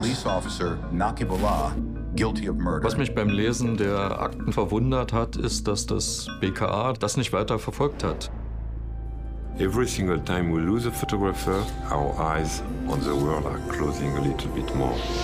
Police officer Naqibullah guilty of murder. Was mich beim Lesen der Akten verwundert hat, ist, dass das BKA das nicht weiter verfolgt hat. Every single time we lose a photographer, our eyes on the world are closing a little bit more.